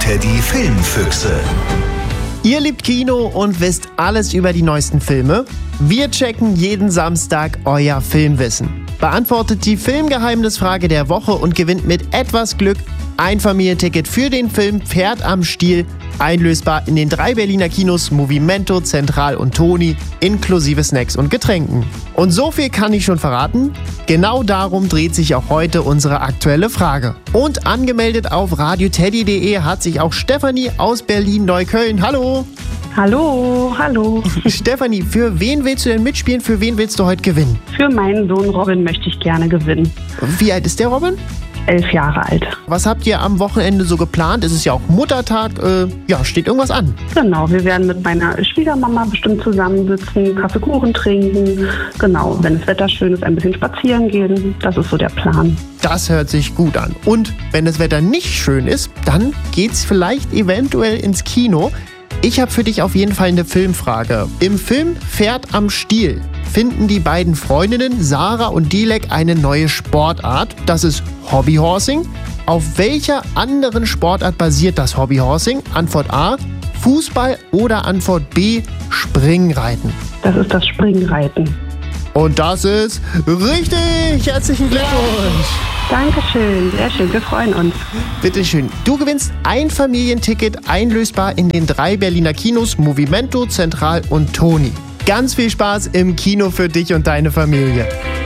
Teddy Filmfüchse. Ihr liebt Kino und wisst alles über die neuesten Filme? Wir checken jeden Samstag euer Filmwissen. Beantwortet die Filmgeheimnisfrage der Woche und gewinnt mit etwas Glück ein Familienticket für den Film Pferd am Stiel, einlösbar in den 3 Berliner Kinos Movimento, Central und Toni, inklusive Snacks und Getränken. Und so viel kann ich schon verraten, genau darum dreht sich auch heute unsere aktuelle Frage. Und angemeldet auf radioteddy.de hat sich auch Stefanie aus Berlin-Neukölln. Hallo! Hallo. Stefanie, für wen willst du denn mitspielen? Für wen willst du heute gewinnen? Für meinen Sohn Robin möchte ich gerne gewinnen. Wie alt ist der Robin? 11 Jahre alt. Was habt ihr am Wochenende so geplant? Es ist ja auch Muttertag. Steht irgendwas an? Genau, wir werden mit meiner Schwiegermama bestimmt zusammensitzen, Kaffee, Kuchen trinken. Genau, wenn das Wetter schön ist, ein bisschen spazieren gehen. Das ist so der Plan. Das hört sich gut an. Und wenn das Wetter nicht schön ist, dann geht's vielleicht eventuell ins Kino. Ich habe für dich auf jeden Fall eine Filmfrage. Im Film Pferd am Stiel finden die beiden Freundinnen Sarah und Dilek eine neue Sportart. Das ist Hobbyhorsing. Auf welcher anderen Sportart basiert das Hobbyhorsing? Antwort A, Fußball oder Antwort B, Springreiten? Das ist das Springreiten. Und das ist richtig! Herzlichen Glückwunsch! Dankeschön, sehr schön, wir freuen uns. Bitteschön. Du gewinnst ein Familienticket, einlösbar in den 3 Berliner Kinos Movimento, Central und Toni. Ganz viel Spaß im Kino für dich und deine Familie.